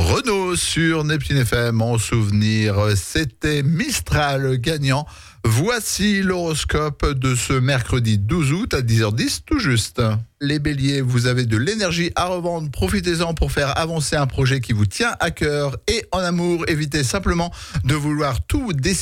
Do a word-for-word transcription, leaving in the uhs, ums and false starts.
Renault sur Neptune F M. En souvenir, c'était Mistral gagnant. Voici l'horoscope de ce mercredi douze août à dix heures dix tout juste. Les béliers, vous avez de l'énergie à revendre, profitez-en pour faire avancer un projet qui vous tient à cœur. Et en amour, évitez simplement de vouloir tout décider